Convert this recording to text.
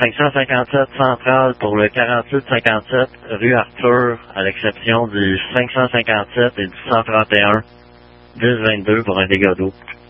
557 centrale pour le 4857 rue Arthur, à l'exception du 557 et du 131, 1022 pour un dégât d'eau.